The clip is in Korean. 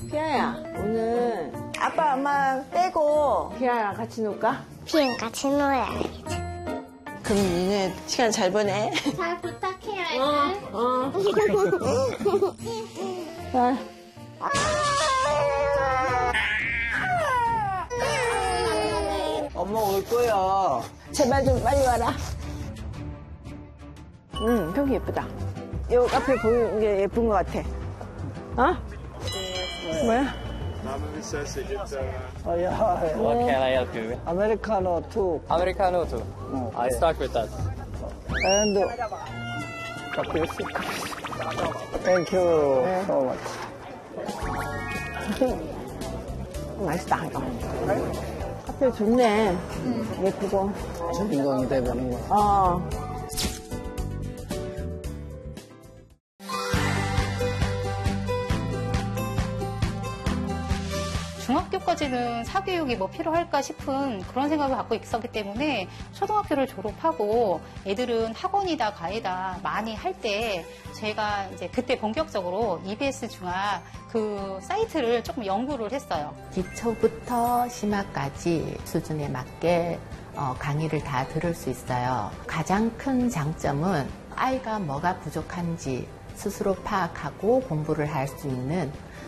피아야, 오늘 아빠, 엄마 빼고 피아랑 같이 놀까? 피랑 같이 놀아야지. 그럼 니네 시간 잘 보내. 잘 부탁해요. 자. 엄마 올 거야. 제발 좀 빨리 와라. 평이 예쁘다. 요 카페 보이는 게 예쁜 것 같아. 어? 뭐야? What can I help you with? Americano too. Americano too. I start with that. And thank you so much. 맛있다, 이거. 카페 좋네. 예쁘고. 주인공이 되는 거. 중학교까지는 사교육이 뭐 필요할까 싶은 그런 생각을 갖고 있었기 때문에 초등학교를 졸업하고 애들은 학원이다 과외다 많이 할 때 제가 이제 그때 본격적으로 EBS 중학 그 사이트를 조금 연구를 했어요. 기초부터 심화까지 수준에 맞게 강의를 다 들을 수 있어요. 가장 큰 장점은 아이가 뭐가 부족한지 스스로 파악하고 공부를 할 수 있는